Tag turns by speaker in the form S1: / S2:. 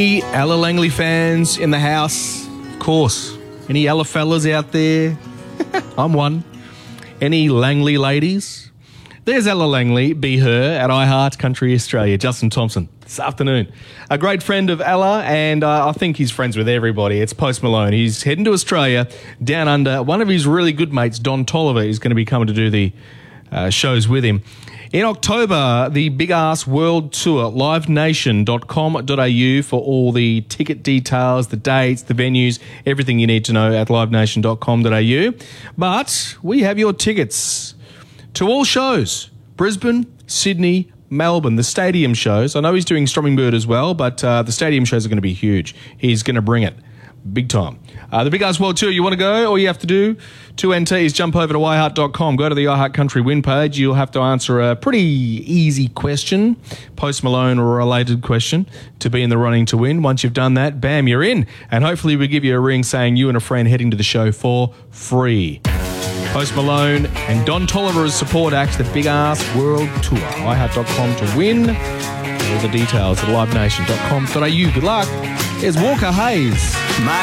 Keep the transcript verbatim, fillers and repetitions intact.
S1: Any Ella Langley fans in the house? Of course. Any Ella fellas out there? I'm one. Any Langley ladies? There's Ella Langley, be her, at iHeart Country Australia. Justin Thompson, this afternoon. A great friend of Ella, and uh, I think he's friends with everybody. It's Post Malone. He's heading to Australia, down under. One of his really good mates, Don Tolliver, is going to be coming to do the uh, shows with him. In October, the Big Ass World Tour, live nation dot com dot a u for all the ticket details, the dates, the venues, everything you need to know at live nation dot com dot a u. But we have your tickets to all shows, Brisbane, Sydney, Melbourne, the stadium shows. I know he's doing Stromingberg as well, but uh, the stadium shows are going to be huge. He's going to bring it big time. Uh, the Big Ass World Tour, you want to go? All you have to do to enter is jump over to i heart dot com. Go to the iHeart Country win page. You'll have to answer a pretty easy question, Post Malone or a related question, to be in the running to win. Once you've done that, bam, you're in. And hopefully we'll give you a ring saying you and a friend heading to the show for free. Post Malone and Don Tolliver as support acts, the Big Ass World Tour. i heart dot com to win. All the details at live nation dot com dot a u. Good luck. Here's Walker Hayes.